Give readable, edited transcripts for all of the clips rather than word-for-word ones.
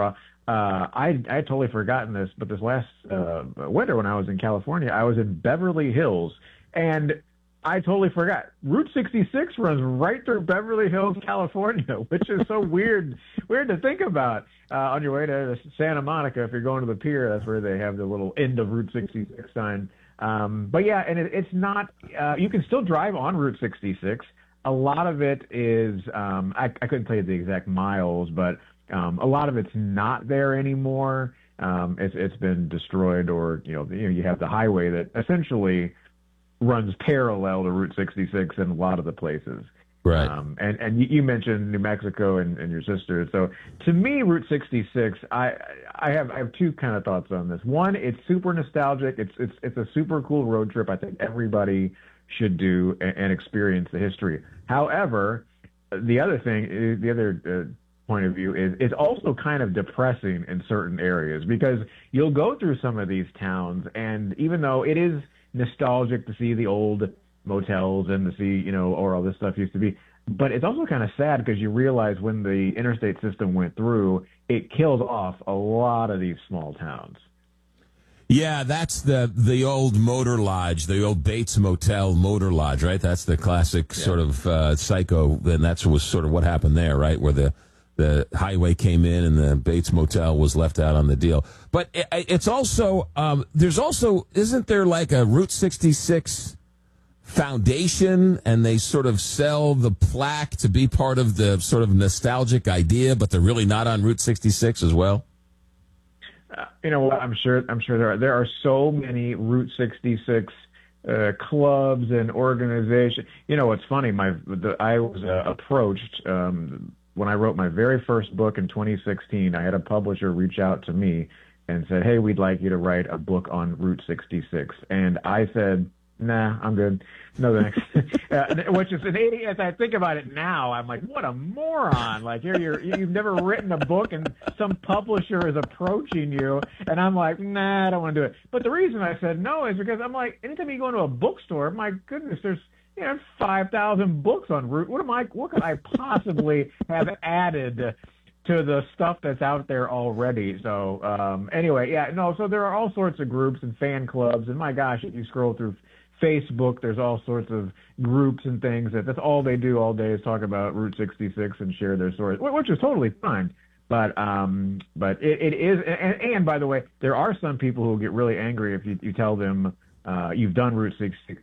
McGraw. I had totally forgotten this, but this last winter when I was in California, I was in Beverly Hills, and I totally forgot. Route 66 runs right through Beverly Hills, California, which is so weird to think about. On your way to Santa Monica, if you're going to the pier, that's where they have the little end of Route 66 sign. But yeah, and it's not. You can still drive on Route 66. A lot of it is. I couldn't tell you the exact miles, but a lot of it's not there anymore. It's been destroyed, or you have the highway that essentially runs parallel to Route 66 in a lot of the places. Right. And you mentioned New Mexico and your sister. So to me, Route 66, I have two kind of thoughts on this. One, it's super nostalgic. It's a super cool road trip. I think everybody should do and experience the history. However, the other point of view is it's also kind of depressing in certain areas, because you'll go through some of these towns, and even though it is nostalgic to see the old motels and to see, or all this stuff used to be, but it's also kind of sad because you realize when the interstate system went through, it killed off a lot of these small towns. Yeah, that's the old motor lodge, the old Bates Motel motor lodge, right? That's the classic sort of psycho, and that's was sort of what happened there, right? Where the highway came in and the Bates Motel was left out on the deal. But it's also, there's also, isn't there like a Route 66 foundation, and they sort of sell the plaque to be part of the sort of nostalgic idea, but they're really not on Route 66 as well? You know what? I'm sure there are so many Route 66 clubs and organizations. What's funny? I was approached when I wrote my very first book in 2016. I had a publisher reach out to me and said, "Hey, we'd like you to write a book on Route 66." And I said, "Nah, I'm good. No thanks." Which is an idiot. As I think about it now, I'm like, what a moron. Like, you've never written a book and some publisher is approaching you, and I'm like, nah, I don't want to do it. But the reason I said no is because I'm like, anytime you go into a bookstore, my goodness, there's 5,000 books on Route. What could I possibly have added to the stuff that's out there already? So anyway, so there are all sorts of groups and fan clubs, and my gosh, if you scroll through Facebook, there's all sorts of groups and things that's all they do all day is talk about Route 66 and share their stories, which is totally fine. But it is, and by the way, there are some people who get really angry if you tell them you've done Route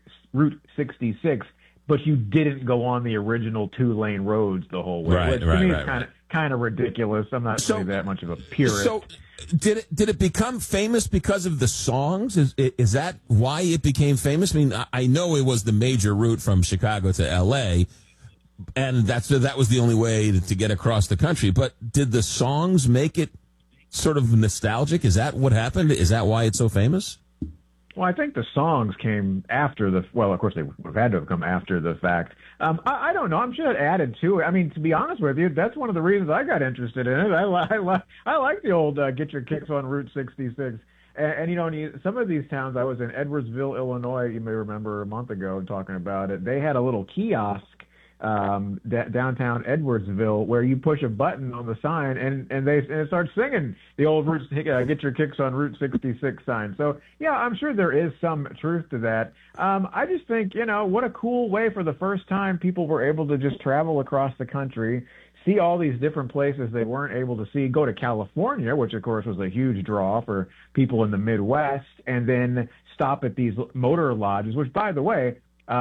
66, but you didn't go on the original 2-lane roads the whole way. Right, which to me is kind of ridiculous. I'm not really that much of a purist. So did it become famous because of the songs? Is that why it became famous? I mean, I know it was the major route from Chicago to L.A., and that was the only way to get across the country. But did the songs make it sort of nostalgic? Is that what happened? Is that why it's so famous? Well, I think the songs came after of course they would have had to have come after the fact. I don't know. I'm sure it added to it. I mean, to be honest with you, that's one of the reasons I got interested in it. I like the old get your kicks on Route 66. And some of these towns, I was in Edwardsville, Illinois, you may remember a month ago talking about it. They had a little kiosk downtown Edwardsville where you push a button on the sign and it starts singing the old get your kicks on Route 66 sign. So yeah, I'm sure there is some truth to that. I just think, what a cool way for the first time people were able to just travel across the country, see all these different places they weren't able to see, go to California, which of course was a huge draw for people in the Midwest, and then stop at these motor lodges, which, by the way,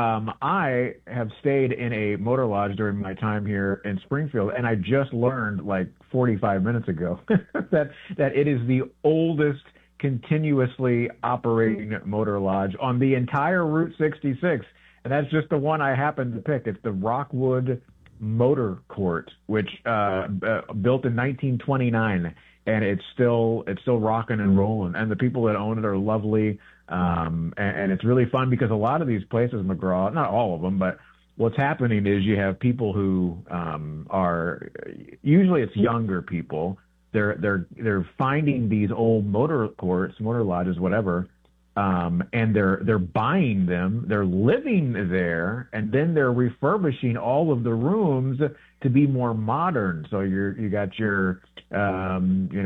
I have stayed in a motor lodge during my time here in Springfield, and I just learned like 45 minutes ago that it is the oldest continuously operating motor lodge on the entire Route 66, and that's just the one I happened to pick. It's the Rockwood Motor Court, which built in 1929, and it's still rocking and rolling, and the people that own it are lovely. And it's really fun because a lot of these places, McGraw, not all of them, but what's happening is you have people who are usually it's younger people. They're finding these old motor courts, motor lodges, whatever, and they're buying them. They're living there, and then they're refurbishing all of the rooms to be more modern. So you got your